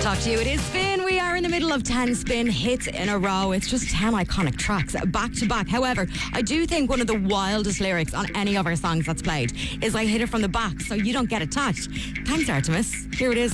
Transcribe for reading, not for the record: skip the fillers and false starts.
Talk to you. It is Spin. We are in the middle of 10 Spin hits in a row. It's just 10 iconic tracks back to back. However, I do think one of the wildest lyrics on any of our songs that's played is I hit it from the back so you don't get attached. Thanks, Artemis. Here it is.